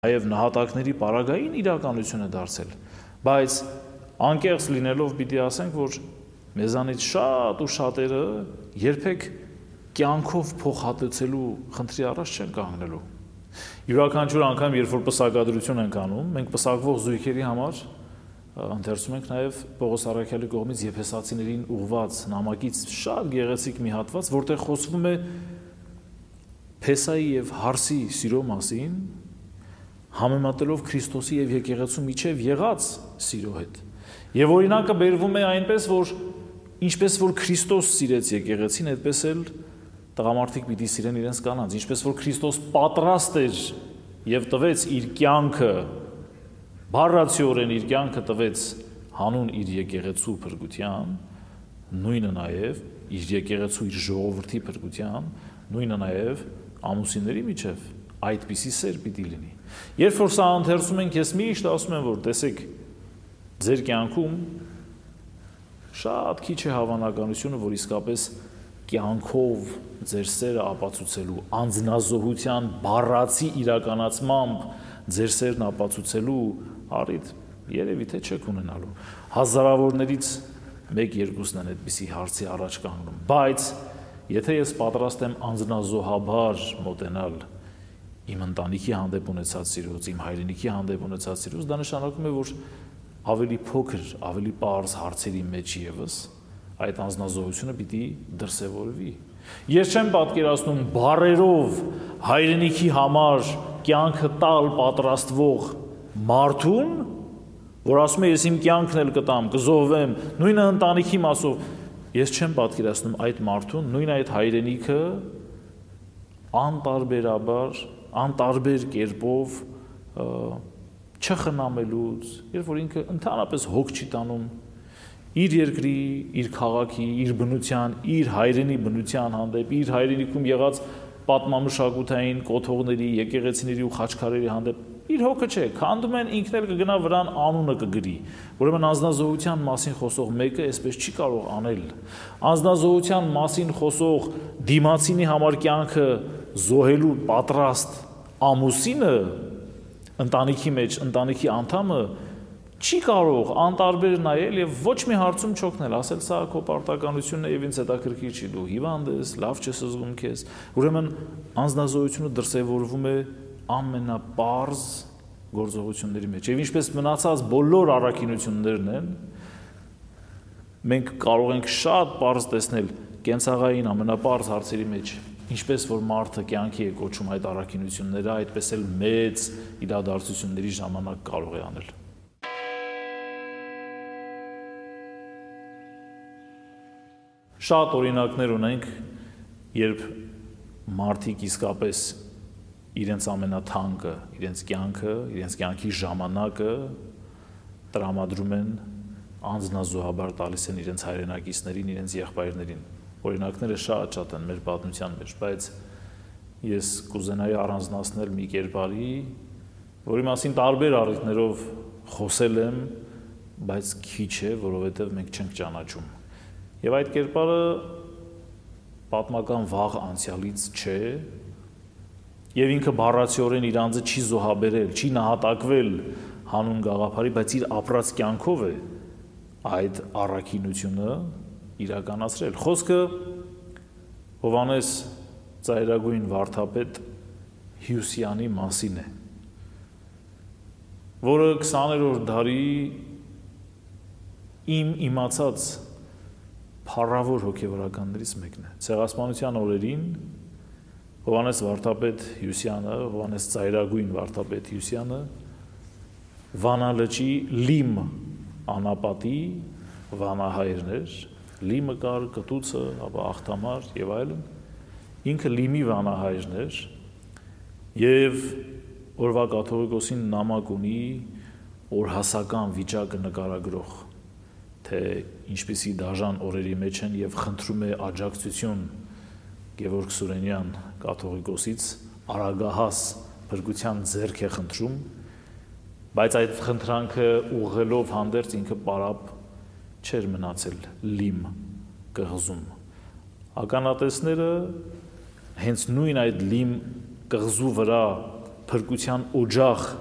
Նաև նահատակների պարագային իրականություն է դարձել, բայց անկեղծ լինելով պիտի ասենք, որ մեզանից շատ ու շատերը երբեք կյանքով փոխհատուցելու խնդրի առաջ չեն կանգնելու։ Յուրաքանչյուր անգամ, երբ որ պսակադրություն ենք անում, մենք պսակվող զույգերի համար ընթերցում ենք նաև Պողոս առաքյալի կողմից եփեսացիներին ուղված նամակից շատ գեղեցիկ մի հատված, որտեղ խոսվում է Փեսայի եւ Հարսի սիրո մասին, համեմատելով Քրիստոսի եւ եկեղեցու միջև եղած սիրո հետ։ Եվ օրինակը բերվում է այնպես, որ ինչպես որ Քրիստոս սիրեց եկեղեցին, այդպես էլ տղամարդիկ պիտի սիրեն իրենց կանանց, ինչպես որ Քրիստոս պատրաստ էր եւ տվեց իր կյանքը, բառացիորեն իր կյանքը տվեց հանուն իր եկեղեցու փրկության, նույնը նաեւ իր եկեղեցու իր ժողովրդի փրկության, նույնը նաեւ ամուսինների միջև այդպիսի սեր պիտի լինի։ Երբ որ սա ընթերցում ենք, ես միշտ ասում եմ, որ տեսեք, ձեր կյանքում շատ քիչ է հավանականությունը, որ իսկապես կյանքով ձեր սերը ապացուցելու, անձնազոհության բառացի իրականացմամբ ձեր սերն ապացուցելու առիթ երևի թե չեք ունենալու։ Հազարավորներից 1-2-ն են այդպիսի հարցի առաջ կանգնում, բայց եթե ես պատրաստ եմ անձնազոհաբար մոտենալ իմ ընտանիքի հանդեպ ունեցած սիրուց, իմ հայրենիքի հանդեպ ունեցած սիրուց, դա նշանակում է, որ ավելի փոքր, ավելի պարզ հարցերի մեջ ևս այդ անձնազոհությունը պիտի դրսևորվի։ Ես չեմ պատկերացնում բառերով հայրենիքի համար կյանքը տալ պատրաստվող մարդուն, որ ասում է ես իմ կյանքն էլ կտամ, կզոհվեմ, նույնը ընտանիքի մասով, ես չեմ պատկերացնում այդ մարդուն, նույն այդ հայրենիքը անտարբեր կերպով չխնամելուց, երբ որ ինքը ընդհանրապես հոգ չի տանում իր երկրի, իր քաղաքի, իր բնության, իր հայրենի բնության հանդեպ, իր հայրենիքում եղած պատմամշակութային կոթողների, եկեղեցիների ու խաչքարերի հանդեպ իր հոգը չէ, քանդում են, ինքն էլ կգնա վրան անունը կգրի։ Ուրեմն անձնազոհության մասին խոսող մեկը այսպես չի կարող անել։ Անձնազոհության մասին խոսող դիմացինի համար կյանքը զոհելու պատրաստ ամուսինը ընտանիքի մեջ, ընտանիքի անդամը չի կարող անտարբեր նայել եւ ոչ մի հարցում չօգնել, ասել սա քո պարտականությունն է եւ ինձ հետաքրքիր չի, դու հիվանդ ես, լավ չես զգում քեզ։ Ուրեմն անձնազոհությունը դրսևորվում է ամենապարզ գործողությունների մեջ։ Եվ ինչպես մնացած բոլոր առաքինություններն են, մենք կարող ենք շատ պարզ տեսնել կենցաղային ամենապարզ հարցերի մեջ, ինչպես որ մարդը կյանքի է կոչում այդ առաքինությունները, այդպես էլ մեծ իրադարձությունների ժամանակ կարող է անել։ Շատ օրինակներ ունենք, երբ մարդիկ իսկապես իրենց ամենաթանկը, իրենց կյանքը, իրենց կյանքի ժամանակը տրամադրում են անձնազոհաբար տալիս են իրենց հայրենակիցներին, իրենց եղբայրներին։ Օրինակները շատ են մեր պատմության մեջ, բայց ես կուզենայի առանձնացնել մի կերպարի, որի մասին տարբեր առիթներով խոսել եմ, բայց քիչ է, որովհետև մենք չենք ճանաչում։ Եվ այդ կերպարը պատմական վաղ անցյալից չէ, եւ ինքը բառացիորեն իր անձը չի զոհաբերել, չի նահատակվել հանուն գաղափարի, բայց իր ապրած կյանքով է այդ առաքինությունը իրականացրել։ Խոսքը Հովհաննես ծայրագույն վարդապետ Հյուսյանի մասին է, որը 20-րդ դարի իմ իմացած փառավոր հոգևորականներից մեկն է։ Ցեղասպանության օրերին Հովհաննես վարդապետ Հյուսյանը, Հովհաննես ծայրագույն վարդապետ Հյուսյանը Վանալճի Լիմ անապատի վանահայրն էր, Լիմը կար, կտուցը, ապա աղթամար եւ այլն, ինքը Լիմի վանահայրն էր եւ օրվա կաթողիկոսին նամակ ունի օրհասական վիճակը նկարագրող, թե ինչպիսի դաժան օրերի մեջ են եւ խնդրում է աջակցություն Գևորգ Սուրենյան կաթողիկոսից արագահաս փրկության ձեռք է խնդրում, բայց այդ խնդրանքը ուղղելով հանդերձ ինքը պարապ չէր մնացել Լիմ կղզում։ Ականատեսները հենց նույն այդ Լիմ կղզու վրա փրկության օջախ